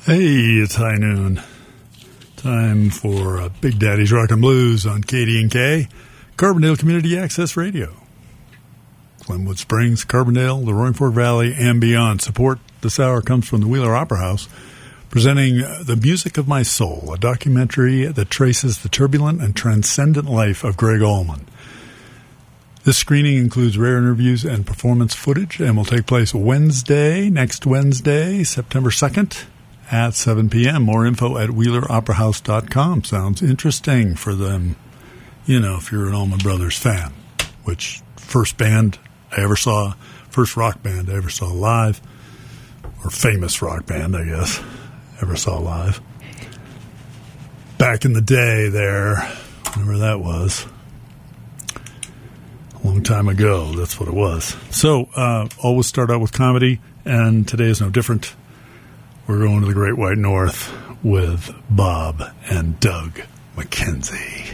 Hey, it's high noon. Time for Big Daddy's Rockin' Blues on KD&K, Carbondale Community Access Radio. Glenwood Springs, Carbondale, the Roaring Fork Valley, and beyond. Support this hour comes from the Wheeler Opera House, presenting The Music of My Soul, a documentary that traces the turbulent and transcendent life of Gregg Allman. This screening includes rare interviews and performance footage and will take place next Wednesday, September 2nd at 7 p.m. More info at WheelerOperaHouse.com. Sounds interesting for them, if you're an Allman Brothers fan, which first rock band I ever saw live, or famous rock band, I guess, ever saw live. Back in the day there, whenever that was. A long time ago, that's what it was. So, always start out with comedy, and today is no different. We're going to the Great White North with Bob and Doug McKenzie.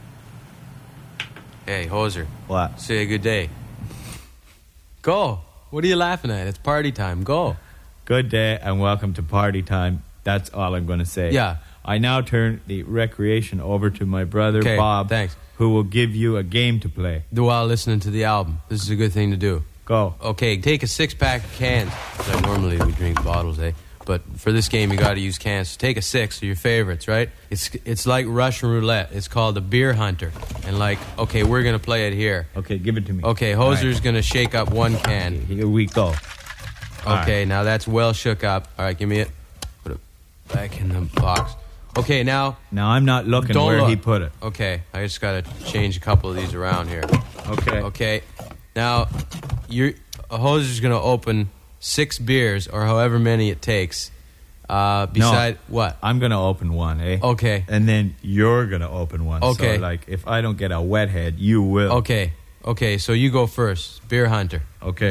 Hey, Hoser. What? Say a good day. Go. What are you laughing at? It's party time. Go. Good day and welcome to party time. That's all I'm going to say. Yeah. I now turn the recreation over to my brother, Bob. Thanks. Who will give you a game to play. While listening to the album. This is a good thing to do. Go. Okay, take a 6-pack of cans. Like normally we drink bottles, eh? But for this game, you got to use cans. So take a 6 of your favorites, right? It's like Russian roulette. It's called a beer hunter. And okay, we're going to play it here. Okay, give it to me. Okay, Hoser's going to shake up one can. Okay, here we go. Okay, now that's well shook up. All right, give me it. Put it back in the box. Okay, now I'm not looking where he put it. Okay, I just got to change a couple of these around here. Okay. Now, Hoser's going to open 6 beers, or however many it takes. What? I'm going to open one, eh? Okay. And then you're going to open one. Okay. So, if I don't get a wet head, you will. Okay, so you go first. Beer hunter. Okay.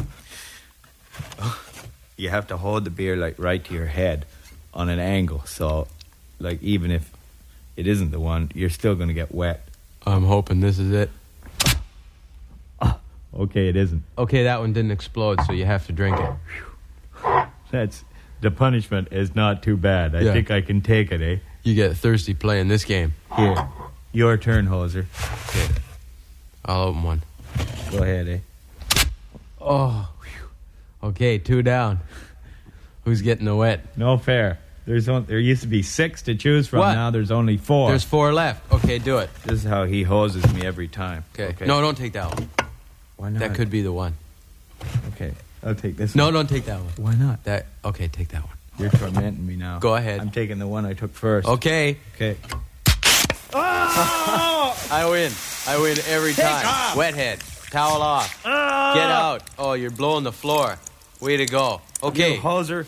You have to hold the beer, right to your head on an angle. So, even if it isn't the one, you're still going to get wet. I'm hoping this is it. Okay, it isn't. Okay, that one didn't explode, so you have to drink it. The punishment is not too bad. I think I can take it, eh? You get thirsty playing this game. Here, your turn, Hoser. Okay, I'll open one. Go ahead, eh? Oh, whew. Okay, 2 down. Who's getting the wet? No fair. There used to be 6 to choose from. What? Now there's only 4. There's 4 left. Okay, do it. This is how he hoses me every time. Okay. No, don't take that one. Why not? That could be the one. Okay, I'll take this one. one. No, don't take that one. Why not? Okay, take that one. You're tormenting me now. Go ahead. I'm taking the one I took first. Okay. Oh! I win every time. Wet head. Towel off. Get out. Oh, you're blowing the floor. Way to go. Okay. You hoser.